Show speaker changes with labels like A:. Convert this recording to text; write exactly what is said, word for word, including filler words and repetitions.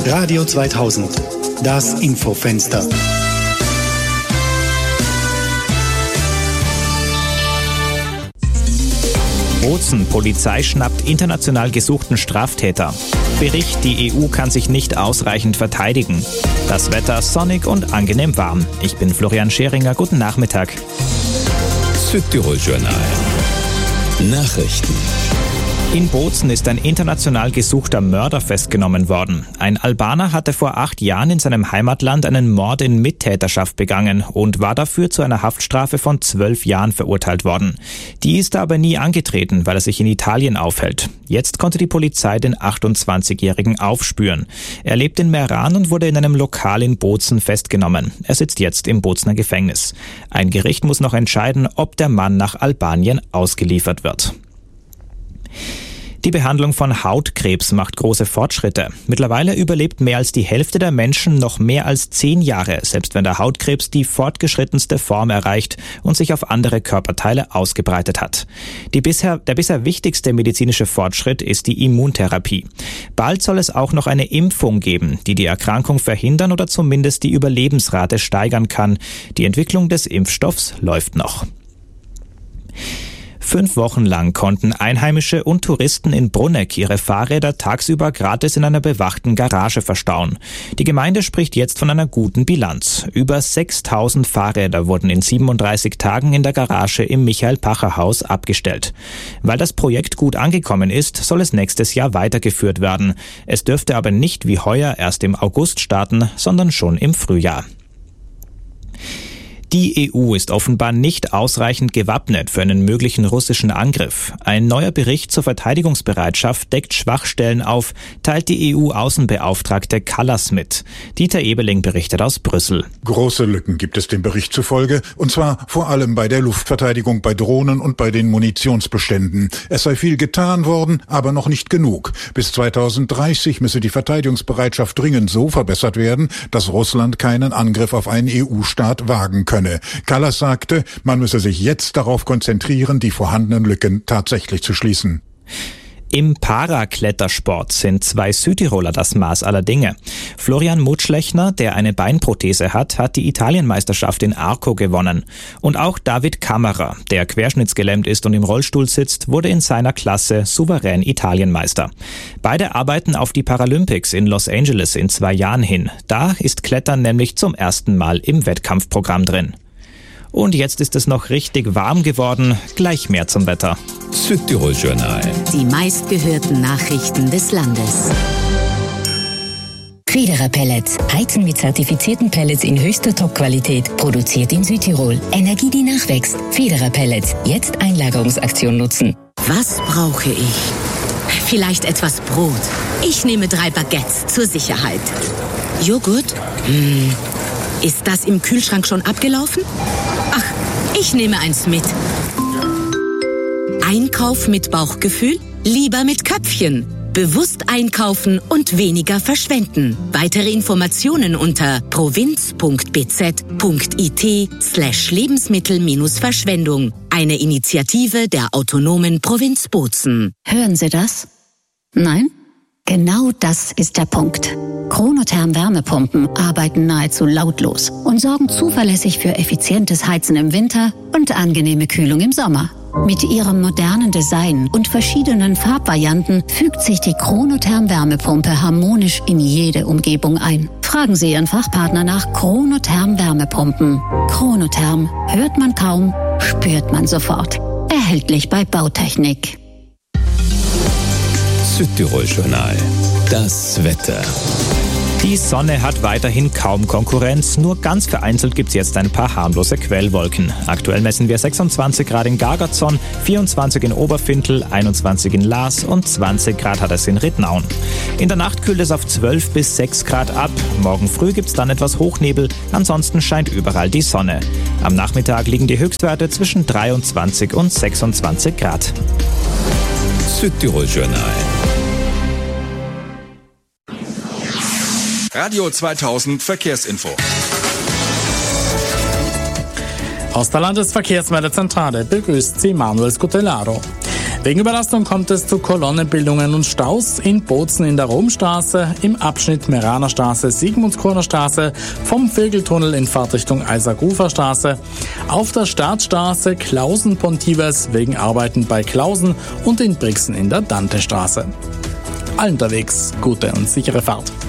A: Radio zweitausend, das Infofenster.
B: Bozen, Polizei schnappt international gesuchten Straftäter. Bericht, die E U kann sich nicht ausreichend verteidigen. Das Wetter sonnig und angenehm warm. Ich bin Florian Scheringer, guten Nachmittag.
C: Südtirol Journal. Nachrichten.
B: In Bozen ist ein international gesuchter Mörder festgenommen worden. Ein Albaner hatte vor acht Jahren in seinem Heimatland einen Mord in Mittäterschaft begangen und war dafür zu einer Haftstrafe von zwölf Jahren verurteilt worden. Die ist er aber nie angetreten, weil er sich in Italien aufhält. Jetzt konnte die Polizei den achtundzwanzigjährigen aufspüren. Er lebt in Meran und wurde in einem Lokal in Bozen festgenommen. Er sitzt jetzt im Bozener Gefängnis. Ein Gericht muss noch entscheiden, ob der Mann nach Albanien ausgeliefert wird. Die Behandlung von Hautkrebs macht große Fortschritte. Mittlerweile überlebt mehr als die Hälfte der Menschen noch mehr als zehn Jahre, selbst wenn der Hautkrebs die fortgeschrittenste Form erreicht und sich auf andere Körperteile ausgebreitet hat. Die bisher, der bisher wichtigste medizinische Fortschritt ist die Immuntherapie. Bald soll es auch noch eine Impfung geben, die die Erkrankung verhindern oder zumindest die Überlebensrate steigern kann. Die Entwicklung des Impfstoffs läuft noch. Fünf Wochen lang konnten Einheimische und Touristen in Brunegg ihre Fahrräder tagsüber gratis in einer bewachten Garage verstauen. Die Gemeinde spricht jetzt von einer guten Bilanz. Über sechstausend Fahrräder wurden in siebenunddreißig Tagen in der Garage im Michael-Pacher-Haus abgestellt. Weil das Projekt gut angekommen ist, soll es nächstes Jahr weitergeführt werden. Es dürfte aber nicht wie heuer erst im August starten, sondern schon im Frühjahr. Die E U ist offenbar nicht ausreichend gewappnet für einen möglichen russischen Angriff. Ein neuer Bericht zur Verteidigungsbereitschaft deckt Schwachstellen auf, teilt die E U-Außenbeauftragte Kallas mit. Dieter Ebeling berichtet aus Brüssel.
D: Große Lücken gibt es dem Bericht zufolge, und zwar vor allem bei der Luftverteidigung, bei Drohnen und bei den Munitionsbeständen. Es sei viel getan worden, aber noch nicht genug. Bis zweitausenddreißig müsse die Verteidigungsbereitschaft dringend so verbessert werden, dass Russland keinen Angriff auf einen E U-Staat wagen könne. Kallas sagte, man müsse sich jetzt darauf konzentrieren, die vorhandenen Lücken tatsächlich zu schließen.
B: Im Paraklettersport sind zwei Südtiroler das Maß aller Dinge. Florian Mutschlechner, der eine Beinprothese hat, hat die Italienmeisterschaft in Arco gewonnen. Und auch David Kammerer, der querschnittsgelähmt ist und im Rollstuhl sitzt, wurde in seiner Klasse souverän Italienmeister. Beide arbeiten auf die Paralympics in Los Angeles in zwei Jahren hin. Da ist Klettern nämlich zum ersten Mal im Wettkampfprogramm drin. Und jetzt ist es noch richtig warm geworden. Gleich mehr zum Wetter.
C: Südtirol Journal.
E: Die meistgehörten Nachrichten des Landes.
F: Federer Pellets. Heizen mit zertifizierten Pellets in höchster Top-Qualität. Produziert in Südtirol. Energie, die nachwächst. Federer Pellets. Jetzt Einlagerungsaktion nutzen.
E: Was brauche ich? Vielleicht etwas Brot. Ich nehme drei Baguettes zur Sicherheit. Joghurt? Hm. Ist das im Kühlschrank schon abgelaufen? Ach, ich nehme eins mit. Einkauf mit Bauchgefühl? Lieber mit Köpfchen. Bewusst einkaufen und weniger verschwenden. Weitere Informationen unter provinz.bz.it slash Lebensmittel-Verschwendung. Eine Initiative der autonomen Provinz Bozen.
F: Hören Sie das? Nein? Genau das ist der Punkt. Chronotherm Wärmepumpen arbeiten nahezu lautlos und sorgen zuverlässig für effizientes Heizen im Winter und angenehme Kühlung im Sommer. Mit ihrem modernen Design und verschiedenen Farbvarianten fügt sich die Chronotherm Wärmepumpe harmonisch in jede Umgebung ein. Fragen Sie Ihren Fachpartner nach Chronotherm Wärmepumpen. Chronotherm hört man kaum, spürt man sofort. Erhältlich bei Bautechnik.
C: Südtirol Journal. Das Wetter.
B: Die Sonne hat weiterhin kaum Konkurrenz, nur ganz vereinzelt gibt's jetzt ein paar harmlose Quellwolken. Aktuell messen wir sechsundzwanzig Grad in Gargatzon, vierundzwanzig in Oberfintel, einundzwanzig in Laas und zwanzig Grad hat es in Rittnauen. In der Nacht kühlt es auf zwölf bis sechs Grad ab. Morgen früh gibt's dann etwas Hochnebel, ansonsten scheint überall die Sonne. Am Nachmittag liegen die Höchstwerte zwischen dreiundzwanzig und sechsundzwanzig Grad.
C: Südtirol Journal.
G: Radio zweitausend Verkehrsinfo.
H: Aus der Landesverkehrsmeldezentrale begrüßt Sie Manuel Scutellaro. Wegen Überlastung kommt es zu Kolonnenbildungen und Staus in Bozen in der Romstraße, im Abschnitt Meraner Straße, Sigmundskorner Straße, vom Vögeltunnel in Fahrtrichtung Eisagufer Straße, auf der Startstraße Klausen-Pontivers wegen Arbeiten bei Klausen und in Brixen in der Dantestraße. Allen unterwegs gute und sichere Fahrt.